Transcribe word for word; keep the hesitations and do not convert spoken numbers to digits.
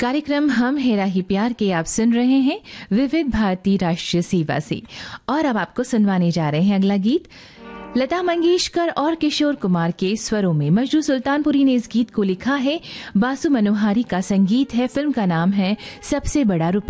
कार्यक्रम हम हेरा ही प्यार के आप सुन रहे हैं विविध भारती राष्ट्रीय सेवा से। और अब आपको सुनवाने जा रहे हैं अगला गीत लता मंगेशकर और किशोर कुमार के स्वरों में। मजरू सुल्तानपुरी ने इस गीत को लिखा है, बासु मनोहारी का संगीत है। फिल्म का नाम है सबसे बड़ा रुपया।